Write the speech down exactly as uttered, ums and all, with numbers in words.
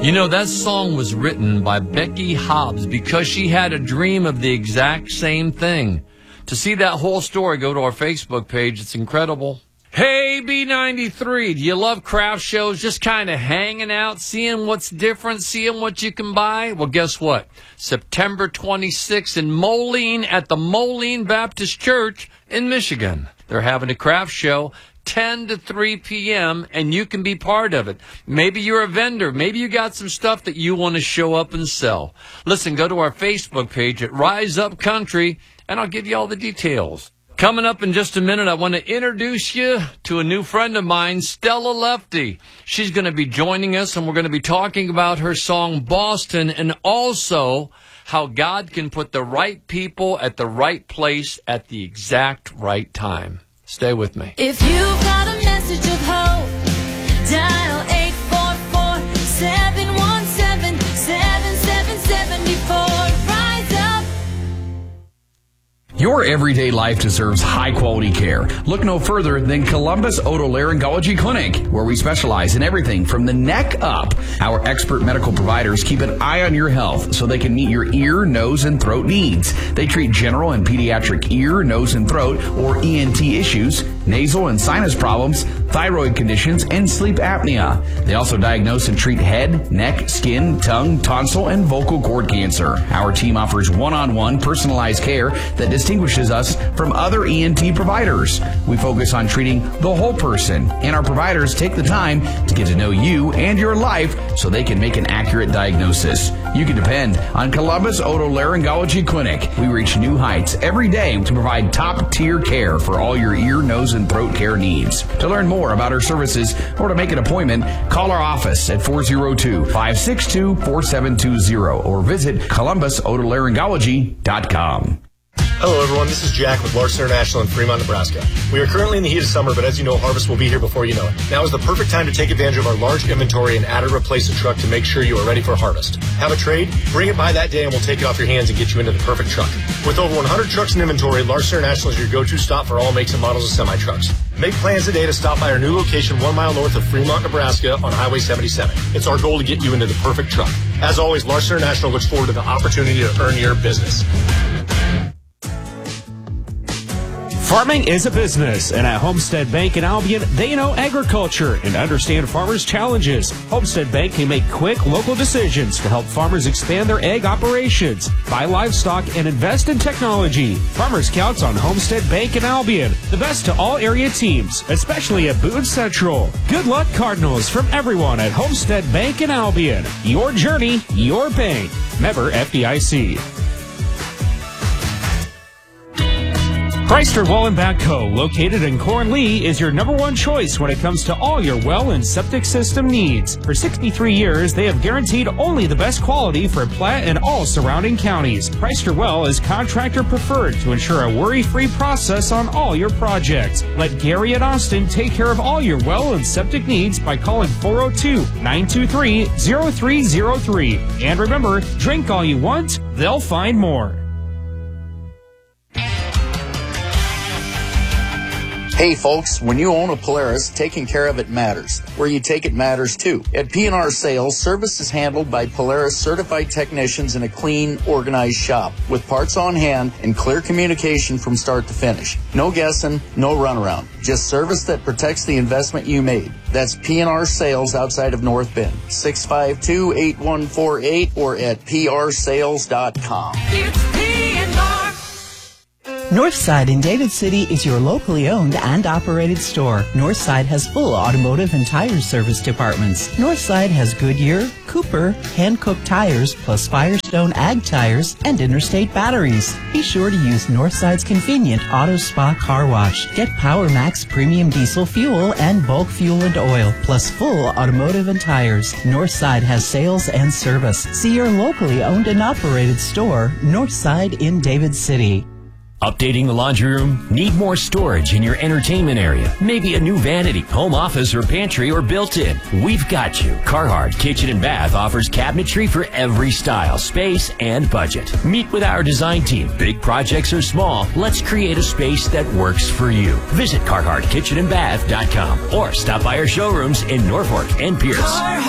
You know, that song was written by Becky Hobbs because she had a dream of the exact same thing. To see that whole story, go to our Facebook page. It's incredible. Hey, B ninety-three, do you love craft shows? Just kind of hanging out, seeing what's different, seeing what you can buy? Well, guess what? September twenty-sixth in Moline at the Moline Baptist Church in Michigan. They're having a craft show. ten to three p.m., and you can be part of it. Maybe you're a vendor. Maybe you got some stuff that you want to show up and sell. Listen, go to our Facebook page at Rise Up Country, and I'll give you all the details. Coming up in just a minute, I want to introduce you to a new friend of mine, Stella Lefty. She's going to be joining us, and we're going to be talking about her song, Boston, and also how God can put the right people at the right place at the exact right time. Stay with me. If you've got a message of hope, dial eight four four, seven one seven, seven seven seven four. Rise up. Your everyday life deserves high-quality care. Look no further than Columbus Otolaryngology Clinic, where we specialize in everything from the neck up. Our expert medical providers keep an eye on your health so they can meet your ear, nose, and throat needs. They treat general and pediatric ear, nose, and throat, or E N T issues, nasal and sinus problems, thyroid conditions, and sleep apnea. They also diagnose and treat head, neck, skin, tongue, tonsil, and vocal cord cancer. Our team offers one-on-one personalized care that distinguishes us from other E N T providers. We focus on treating the whole person, and our providers take the time to get to know you and your life so they can make an accurate diagnosis. You can depend on Columbus Otolaryngology Clinic. We reach new heights every day to provide top-tier care for all your ear, nose, and throat care needs. To learn more about our services or to make an appointment, call our office at four oh two, five six two, four seven two zero or visit columbus otolaryngology dot com. Hello, everyone. This is Jack with Larson International in Fremont, Nebraska. We are currently in the heat of summer, but as you know, harvest will be here before you know it. Now is the perfect time to take advantage of our large inventory and add or replace a truck to make sure you are ready for harvest. Have a trade? Bring it by that day and we'll take it off your hands and get you into the perfect truck. With over one hundred trucks in inventory, Larson International is your go-to stop for all makes and models of semi-trucks. Make plans today to stop by our new location one mile north of Fremont, Nebraska on Highway seventy-seven. It's our goal to get you into the perfect truck. As always, Larson International looks forward to the opportunity to earn your business. Farming is a business, and at Homestead Bank in Albion, they know agriculture and understand farmers' challenges. Homestead Bank can make quick local decisions to help farmers expand their egg operations, buy livestock, and invest in technology. Farmers counts on Homestead Bank in Albion, the best to all area teams, especially at Boone Central. Good luck, Cardinals, from everyone at Homestead Bank in Albion. Your journey, your bank. Member F D I C. Chrysler Well and Backhoe, located in Cornlee, is your number one choice when it comes to all your well and septic system needs. For sixty-three years, they have guaranteed only the best quality for Platte and all surrounding counties. Chrysler Well is contractor preferred to ensure a worry-free process on all your projects. Let Gary and Austin take care of all your well and septic needs by calling four oh two, nine two three, oh three oh three. And remember, drink all you want, they'll find more. Hey folks, when you own a Polaris, taking care of it matters. Where you take it matters too. At P and R Sales, service is handled by Polaris certified technicians in a clean, organized shop with parts on hand and clear communication from start to finish. No guessing, no runaround. Just service that protects the investment you made. That's P and R Sales outside of North Bend. six five two, eight one four eight or at p r sales dot com. It's P and R. Northside in David City is your locally owned and operated store. Northside has full automotive and tire service departments. Northside has Goodyear, Cooper, hand-cooked tires, plus Firestone Ag tires, and Interstate batteries. Be sure to use Northside's convenient Auto Spa car wash. Get Power Max premium diesel fuel and bulk fuel and oil, plus full automotive and tires. Northside has sales and service. See your locally owned and operated store, Northside in David City. Updating the laundry room? Need more storage in your entertainment area? Maybe a new vanity, home office, or pantry, or built-in? We've got you. Carhartt Kitchen and Bath offers cabinetry for every style, space, and budget. Meet with our design team. Big projects or small, let's create a space that works for you. Visit carhartt kitchen and bath dot com or stop by our showrooms in Norfolk and Pierce.